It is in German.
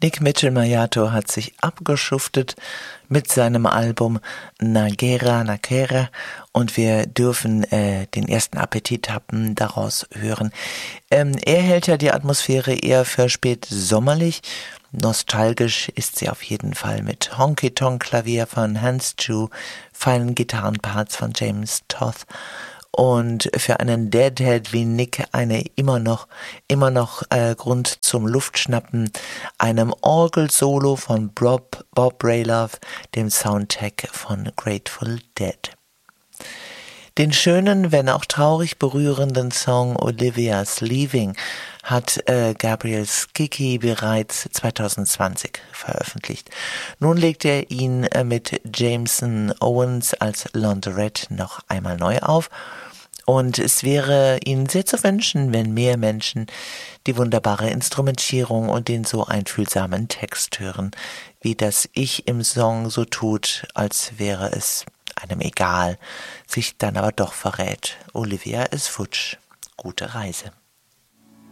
Nick Mitchell-Mayato hat sich abgeschuftet mit seinem Album Nagera Nakera und wir dürfen den ersten Appetithappen daraus hören. Er hält ja die Atmosphäre eher für spät sommerlich. Nostalgisch ist sie auf jeden Fall mit Honky-Tonk-Klavier von Hans Chu, feinen Gitarrenparts von James Toth und für einen Deadhead wie Nick eine immer noch Grund zum Luftschnappen, einem Orgelsolo von Bob Braylove, dem Soundtrack von Grateful Dead. Den schönen, wenn auch traurig berührenden Song Olivia's Leaving hat Gabriel Skiki bereits 2020 veröffentlicht. Nun legt er ihn mit Jameson Owens als Laundrette noch einmal neu auf. Und es wäre Ihnen sehr zu wünschen, wenn mehr Menschen die wunderbare Instrumentierung und den so einfühlsamen Text hören, wie das Ich im Song so tut, als wäre es einem egal, sich dann aber doch verrät. Olivia ist futsch. Gute Reise.